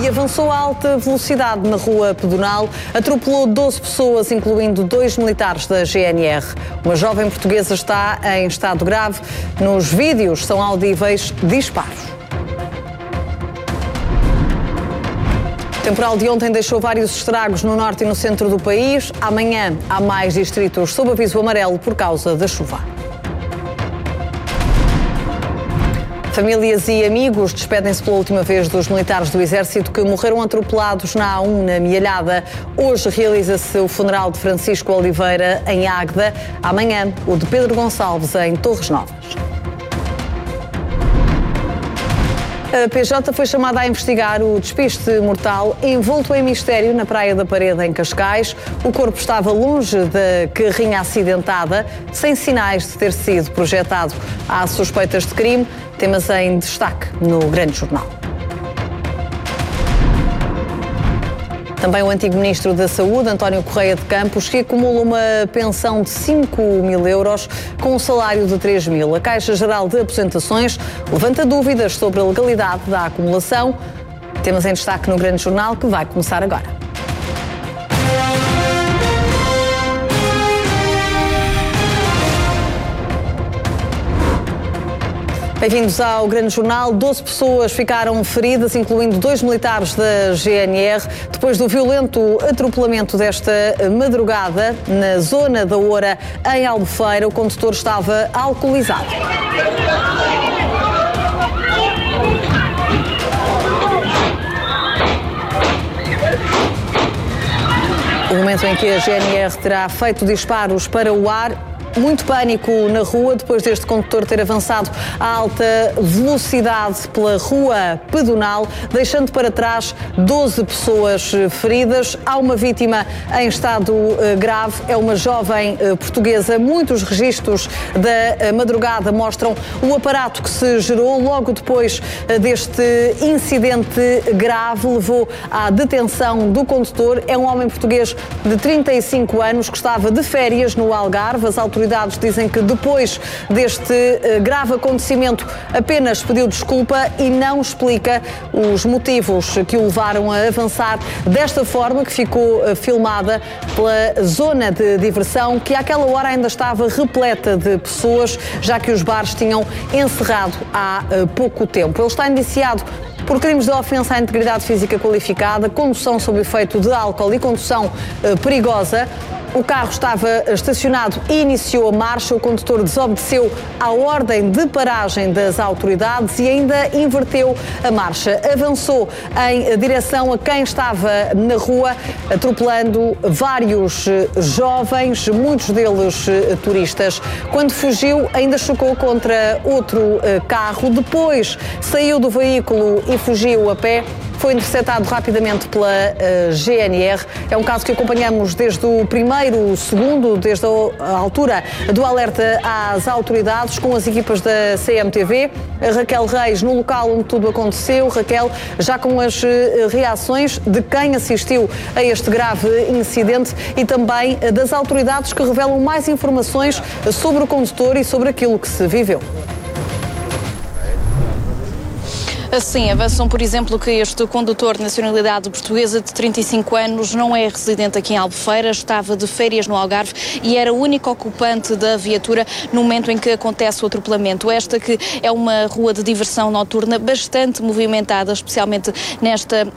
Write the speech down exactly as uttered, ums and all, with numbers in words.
e avançou a alta velocidade na rua pedonal, atropelou doze pessoas, incluindo dois militares da G N R. Uma jovem portuguesa está em estado grave. Nos vídeos são audíveis disparos. O temporal de ontem deixou vários estragos no norte e no centro do país. Amanhã há mais distritos sob aviso amarelo por causa da chuva. Famílias e amigos despedem-se pela última vez dos militares do Exército que morreram atropelados na A um, na Mialhada. Hoje realiza-se o funeral de Francisco Oliveira em Águeda. Amanhã, o de Pedro Gonçalves em Torres Novas. A P J foi chamada a investigar o despiste mortal envolto em mistério na Praia da Parede, em Cascais. O corpo estava longe da carrinha acidentada, sem sinais de ter sido projetado. Há suspeitas de crime. Temas em destaque no Grande Jornal. Também o antigo Ministro da Saúde, António Correia de Campos, que acumula uma pensão de cinco mil euros com um salário de três mil. A Caixa Geral de Aposentações levanta dúvidas sobre a legalidade da acumulação. Temas em destaque no Grande Jornal, que vai começar agora. Bem-vindos ao Grande Jornal. doze pessoas ficaram feridas, incluindo dois militares da G N R, depois do violento atropelamento desta madrugada na zona da Oura, em Albufeira. O condutor estava alcoolizado. O momento em que a G N R terá feito disparos para o ar. Muito pânico na rua depois deste condutor ter avançado a alta velocidade pela rua pedonal, deixando para trás doze pessoas feridas. Há uma vítima em estado grave, é uma jovem portuguesa. Muitos registros da madrugada mostram o aparato que se gerou logo depois deste incidente grave. Levou à detenção do condutor. É um homem português de trinta e cinco anos que estava de férias no Algarve. As autoridades autoridades dizem que depois deste uh, grave acontecimento apenas pediu desculpa e não explica os motivos que o levaram a avançar desta forma, que ficou uh, filmada pela zona de diversão, que àquela hora ainda estava repleta de pessoas, já que os bares tinham encerrado há uh, pouco tempo. Ele está indiciado por crimes de ofensa à integridade física qualificada, condução sob efeito de álcool e condução uh, perigosa. O carro estava estacionado e iniciou a marcha. O condutor desobedeceu à ordem de paragem das autoridades e ainda inverteu a marcha. Avançou em direção a quem estava na rua, atropelando vários jovens, muitos deles turistas. Quando fugiu, ainda chocou contra outro carro. Depois saiu do veículo e fugiu a pé. Foi interceptado rapidamente pela uh, G N R. É um caso que acompanhamos desde o primeiro segundo, desde a altura do alerta às autoridades, com as equipas da C M T V. A Raquel Reis, no local onde tudo aconteceu. Raquel, já com as uh, reações de quem assistiu a este grave incidente e também uh, das autoridades que revelam mais informações sobre o condutor e sobre aquilo que se viveu. Assim, avançam, por exemplo, que este condutor de nacionalidade portuguesa de trinta e cinco anos não é residente aqui em Albufeira, estava de férias no Algarve e era o único ocupante da viatura no momento em que acontece o atropelamento. Esta que é uma rua de diversão noturna bastante movimentada, especialmente nesta